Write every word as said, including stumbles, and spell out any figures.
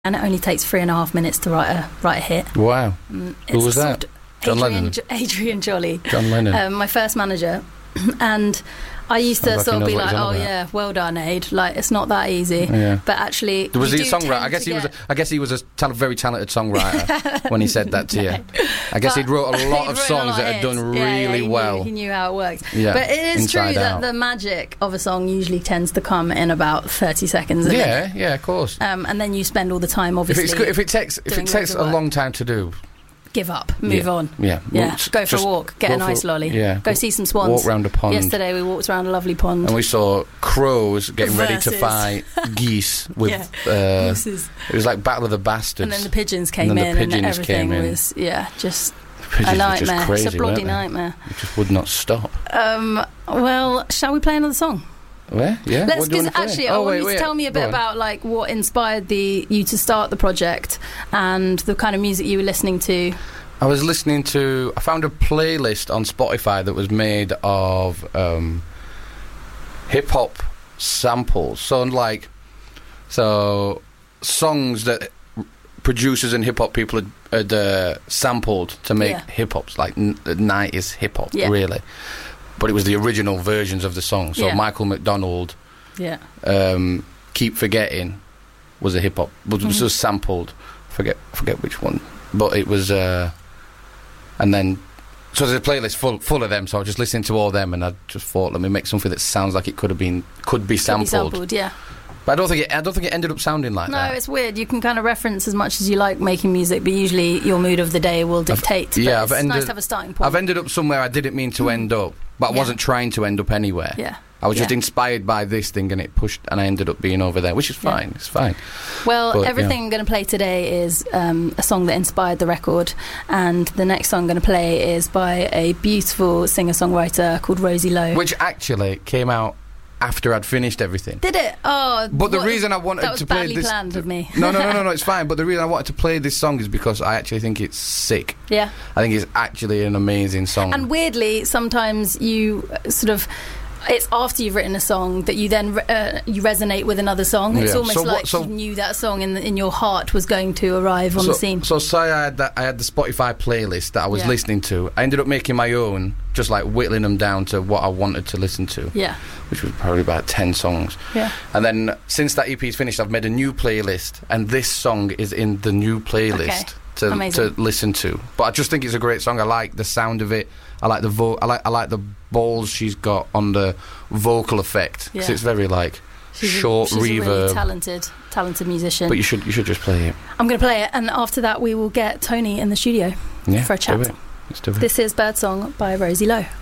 And it only takes three and a half minutes to write a write a hit. Wow. Um, Who was that? John Adrian, Lennon? Adrian Jolly. John Lennon. Um, my first manager. And I used to Sounds like sort he of be knows what like, he's on oh about. yeah, well done, Aid. Like, it's not that easy. Yeah. But actually, Was you he a do songwriter? tend I guess to he was. A, get- I guess he was a tal- very talented songwriter when he said that to you. I guess But he'd wrote a lot he'd of written a songs lot that of had done hits. really Yeah, yeah, he knew- well. he knew how it worked. Yeah, But it is true inside that out. the magic of a song usually tends to come in about thirty seconds. A Yeah, minute. yeah, of course. Um, and then you spend all the time, If obviously, it's good, if it takes if doing it takes loads a of work. long time to do, give up, move yeah, on. Yeah, Yeah, Well, go for just a walk, get go a for- nice lolly. Yeah, Go see some swans. Walk round a pond. Yesterday we walked around a lovely pond. And we saw crows getting ready to Versus. fight geese with. Yeah. Uh, Gooses. it was like Battle of the Bastards. And then the pigeons came And then in, the and pigeons everything came in. was yeah, just Pigeons a were nightmare. just crazy, it's a bloody weren't they? nightmare. It just would not stop. Um, well, shall we play another song? Where? Yeah. Let's what do you just want to actually. play? I Oh, want wait, you wait. to tell me a Go bit on. about like what inspired the you to start the project and the kind of music you were listening to. I was listening to. I found a playlist on Spotify that was made of um, hip hop samples. So like, so songs that producers and hip hop people had, had uh, sampled to make Yeah. hip hops, like n- nineties hip hop, Yeah. really. But it was the original versions of the song. So Yeah. Michael McDonald, Yeah. um, "Keep Forgetting" was a hip hop, was, was Mhm. just sampled. Forget, forget which one, but it was. Uh, and then, so there's a playlist full full of them. So I was just listening to all them, and I just thought, let me make something that sounds like it could have been could be Could be sampled. sampled, yeah. But I don't think it. I don't think it ended up sounding like No, that. it's weird. You can kind of reference as much as you like making music, but usually your mood of the day will dictate. But yeah, it's I've ended- nice to have a starting point. I've ended up somewhere I didn't mean to end up, but I Yeah. wasn't trying to end up anywhere. yeah. I was just Yeah. inspired by this thing, and it pushed, and I ended up being over there, which is Yeah. fine. It's fine. Well, But, everything yeah. I'm going to play today is um, a song that inspired the record, and the next song I'm going to play is by a beautiful singer-songwriter called Rosie Lowe. Which actually came out after I'd finished everything. Did it? Oh, But the what- reason I wanted that was to play badly this, planned of me. no, no, no, no, no, it's fine. But the reason I wanted to play this song is because I actually think it's sick. Yeah. I think it's actually an amazing song. And weirdly, sometimes you uh, sort of. It's after you've written a song that you then re- uh, you resonate with another song. It's Yeah. almost So what- like so- you knew that song in the, in your heart was going to arrive on so, the scene. So say I had that, I had the Spotify playlist that I was Yeah. listening to. I ended up making my own, just like whittling them down to what I wanted to listen to, Yeah, which was probably about ten songs. yeah. And then since that E P's finished, I've made a new playlist, and this song is in the new playlist Okay. to Amazing. to listen to. But I just think it's a great song. I like the sound of it. I like the vo- I like I like the balls she's got on the vocal effect, because Yeah. it's very like She's short a, she's reverb. a really talented, talented musician. But you should you should just play it. I'm going to play it, and after that, we will get Tony in the studio Yeah, for a chat. do it. Let's do it. This is Birdsong by Rosie Lowe.